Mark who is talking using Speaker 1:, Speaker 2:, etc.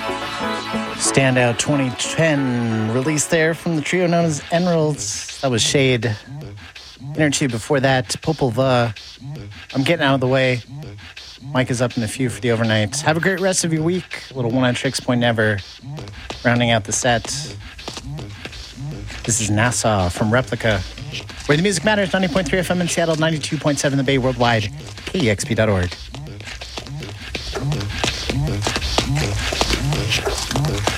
Speaker 1: Standout 2010 release there from the trio known as Emeralds. That was Shade. Inner Tube before that, Popol Vuh. I'm getting out of the way. Mike is up in a few for the overnight. Have a great rest of your week. A little One on Tricks Point Never. Rounding out the set. This is Nassau from Replica. Where the music matters, 90.3 FM in Seattle, 92.7 in the Bay, worldwide, KEXP.org.